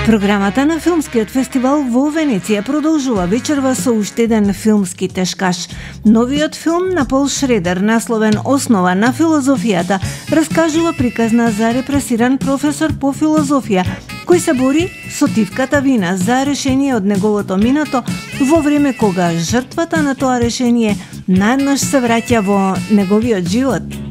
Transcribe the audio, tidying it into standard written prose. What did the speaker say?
Програмата на филмскиот фестивал во Венеција продолжува вечерва со уште еден филмски тешкаш. Новиот филм на Пол Шредер, насловен Основа на филозофијата, раскажува приказна за репресиран професор по филозофија, кој се бори со тивката вина за решение од неговото минато, во време кога жртвата на тоа решение наеднаш се враќа во неговиот живот.